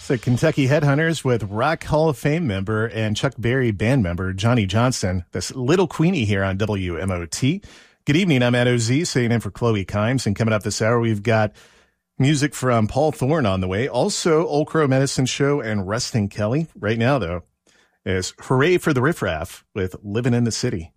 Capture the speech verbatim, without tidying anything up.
The Kentucky Headhunters with Rock Hall of Fame member and Chuck Berry band member Johnny Johnson. This Little Queenie here on W M O T. Good evening. I'm Ed O Z, sitting in for Chloe Kimes. And coming up this hour, we've got music from Paul Thorne on the way. Also, Old Crow Medicine Show and Resting Kelly. Right now, though, is Hooray for the Riff Raff with Living in the City.